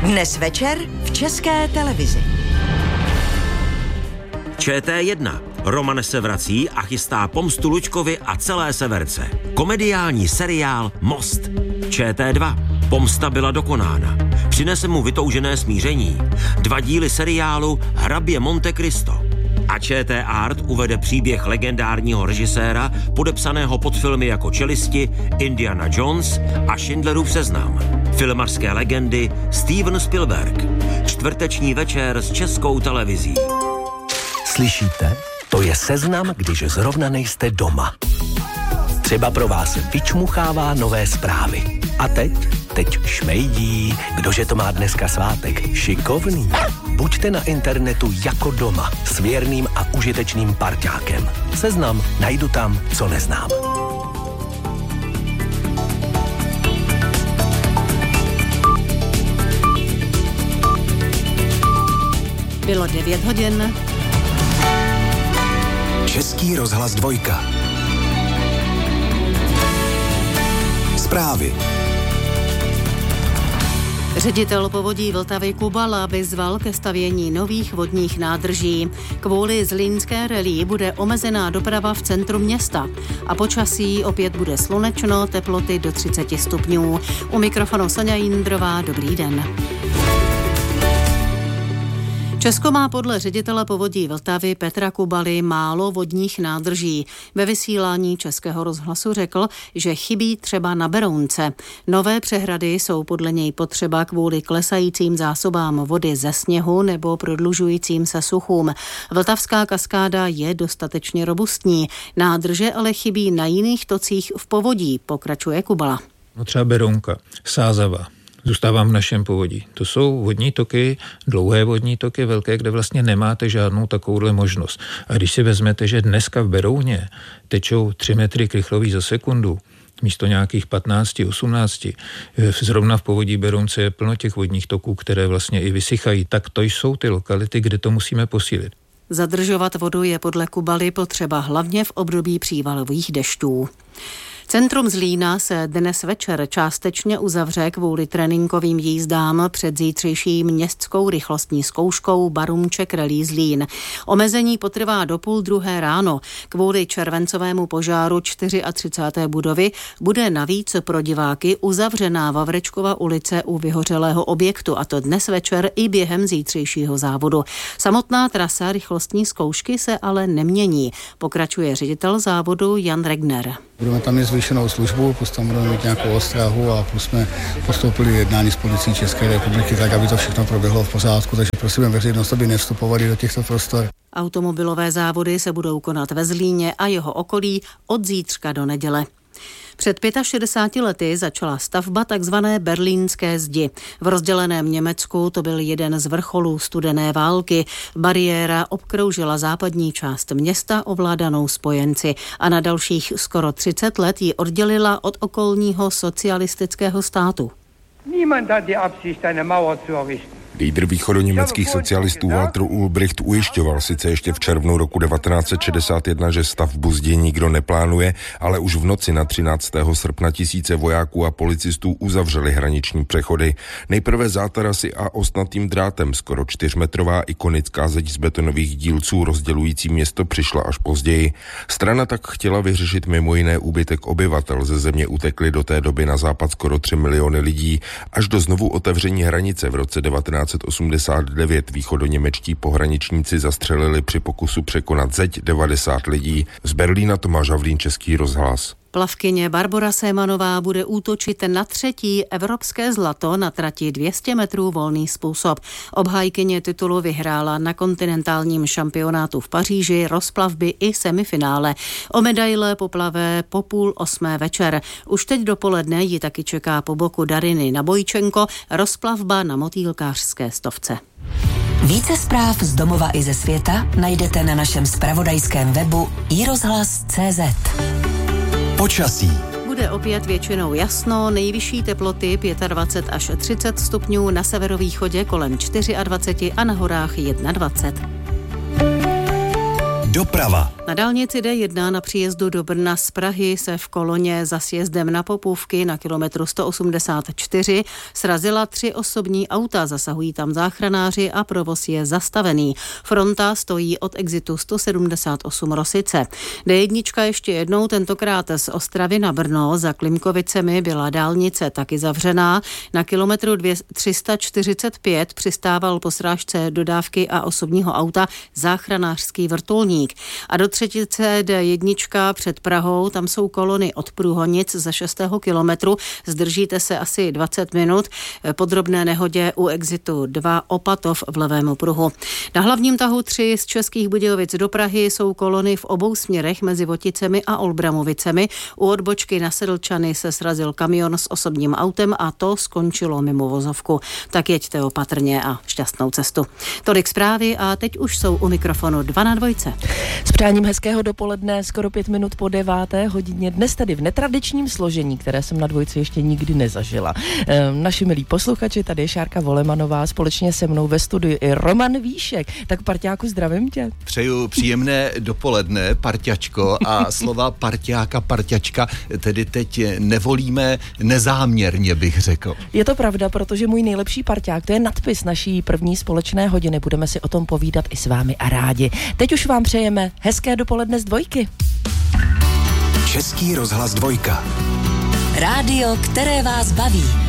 Dnes večer v České televizi. ČT1. Roman se vrací a chystá pomstu Luďkovi a celé severce. Komediální seriál Most. ČT2. Pomsta byla dokonána. Přinese mu vytoužené smíření. 2 díly seriálu Hrabě Monte Cristo. A ČT Art uvede příběh legendárního režiséra, podepsaného pod filmy jako Čelisti, Indiana Jones a Schindlerův seznam. Filmařské legendy Steven Spielberg. Čtvrteční večer s Českou televizí. Slyšíte? To je seznam, když zrovna nejste doma. Třeba pro vás vyčmuchává nové zprávy. A teď šmejdí. Kdože to má dneska svátek? Šikovný. Buďte na internetu jako doma s věrným a užitečným parťákem. Seznam najdu tam, co neznám. Bylo 9 hodin. Český rozhlas 2. Zprávy. Ředitel Povodí Vltavy Kubala vyzval ke stavění nových vodních nádrží. Kvůli zlínské relii bude omezená doprava v centru města. A počasí opět bude slunečno, teploty do 30 stupňů. U mikrofonu Sonja Jindrová, dobrý den. Česko má podle ředitele Povodí Vltavy Petra Kubaly málo vodních nádrží. Ve vysílání Českého rozhlasu řekl, že chybí třeba na Berounce. Nové přehrady jsou podle něj potřeba kvůli klesajícím zásobám vody ze sněhu nebo prodlužujícím se suchům. Vltavská kaskáda je dostatečně robustní. Nádrže ale chybí na jiných tocích v povodí, pokračuje Kubala. No třeba Berounka, Sázava. Zůstávám v našem povodí. To jsou vodní toky, dlouhé vodní toky, velké, kde vlastně nemáte žádnou takovouhle možnost. A když si vezmete, že dneska v Berouně tečou 3 metry krychlový za sekundu, místo nějakých 15, 18, zrovna v povodí Berounce je plno těch vodních toků, které vlastně i vysychají, tak to jsou ty lokality, kde to musíme posílit. Zadržovat vodu je podle Kubaly potřeba hlavně v období přívalových dešťů. Centrum Zlína se dnes večer částečně uzavře kvůli tréninkovým jízdám před zítřejší městskou rychlostní zkouškou Barumček Rally Zlín. Omezení potrvá do 1:30 ráno. Kvůli červencovému požáru 34. budovy bude navíc pro diváky uzavřená Vavrečkova ulice u vyhořelého objektu, a to dnes večer i během zítřejšího závodu. Samotná trasa rychlostní zkoušky se ale nemění, pokračuje ředitel závodu Jan Regner. Budeme tam mít zvýšenou službu, plus tam budeme mít nějakou ostrahu a plus jsme postoupili jednání s policií České republiky tak, aby to všechno proběhlo v pořádku, takže prosím veřejnost, aby nevstupovali do těchto prostor. Automobilové závody se budou konat ve Zlíně a jeho okolí od zítřka do neděle. Před 65 lety začala stavba takzvané berlínské zdi. V rozděleném Německu to byl jeden z vrcholů studené války. Bariéra obkroužila západní část města ovládanou spojenci a na dalších skoro 30 let ji oddělila od okolního socialistického státu. Niemand hat die Absicht, eine Mauer zu errichten. Lídr východoněmeckých socialistů Walter Ulbricht ujišťoval sice ještě v červnu roku 1961, že stavbu zdi nikdo neplánuje, ale už v noci na 13. srpna tisíce vojáků a policistů uzavřeli hraniční přechody. Nejprve zátarasy a ostnatým drátem, skoro 4metrová ikonická zeď z betonových dílců rozdělující město přišla až později. Strana tak chtěla vyřešit mimo jiné úbytek obyvatel. Ze země utekli do té doby na západ skoro 3 miliony lidí. Až do znovu otevření hranice v roce 1989 východoněmečtí pohraničníci zastřelili při pokusu překonat zeď 90 lidí. Z Berlína Tomáš Havlín, Český rozhlas. Plavkyně Barbora Sémanová bude útočit na 3. evropské zlato na trati 200 metrů volný způsob. Obhájkyně titulu vyhrála na kontinentálním šampionátu v Paříži rozplavby i semifinále. O medaile poplave po 7:30 večer. Už teď dopoledne ji taky čeká po boku Dariny Nabojčenko rozplavba na motýlkářské stovce. Více zpráv z domova i ze světa najdete na našem zpravodajském webu iRozhlas.cz. Počasí. Bude opět většinou jasno, nejvyšší teploty 25 až 30 stupňů, na severovýchodě kolem 24 a na horách 21. Doprava. Na dálnici D1 na příjezdu do Brna z Prahy se v koloně za sjezdem na Popůvky na kilometru 184 srazila 3 osobní auta, zasahují tam záchranáři a provoz je zastavený. Fronta stojí od exitu 178 Rosice. D1 ještě jednou, tentokrát z Ostravy na Brno, za Klimkovicemi byla dálnice taky zavřená. Na kilometru 345 přistával po srážce dodávky a osobního auta záchranářský vrtulník. A do třetice D1 před Prahou, tam jsou kolony od Průhonic za 6. kilometru. Zdržíte se asi 20 minut. Podrobné nehodě u exitu 2 Opatov v levém pruhu. Na hlavním tahu 3 z Českých Budějovic do Prahy jsou kolony v obou směrech mezi Voticemi a Olbramovicemi. U odbočky na Sedlčany se srazil kamion s osobním autem a to skončilo mimo vozovku. Tak jeďte opatrně a šťastnou cestu. Tolik zprávy a teď už jsou u mikrofonu 2 na 2. S přáním hezkého dopoledne, skoro 5 minut po 9. hodině, dnes tady v netradičním složení, které jsem na 2 ještě nikdy nezažila. Naši milí posluchači, tady je Šárka Volemanová, společně se mnou ve studiu i Roman Víšek. Tak parťáku, zdravím tě. Přeju příjemné dopoledne, parťačko, a slova parťáka, parťačka tedy teď nevolíme nezáměrně, bych řekl. Je to pravda, protože můj nejlepší parťák, to je nadpis naší první společné hodiny, budeme si o tom povídat i s vámi a rádi. Teď už vám přejeme hezké dopoledne z 2. Český rozhlas 2. Rádio, které vás baví.